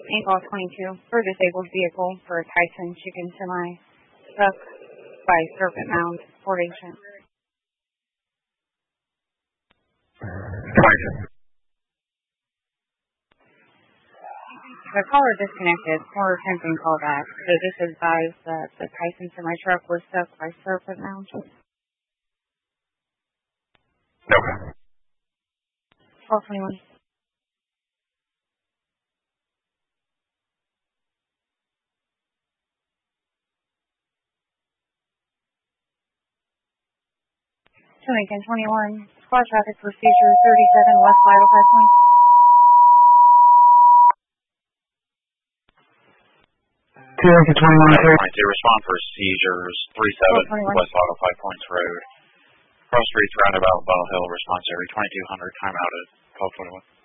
Call 22 for disabled vehicle for Tyson Chicken Semi stuck by Serpent Mound, Fort Ancient. The caller disconnected for attempting callback. So just advise that the Tyson Semi truck was stuck by Serpent Mound. Okay. 1221. Lincoln 21, squad traffic procedure 37 West Vital 5 points. Lincoln 21, respond for seizures 37 West Vital 5 Points Road. Cross Streets roundabout Bell Hill, response area 2200, timeout at 1221.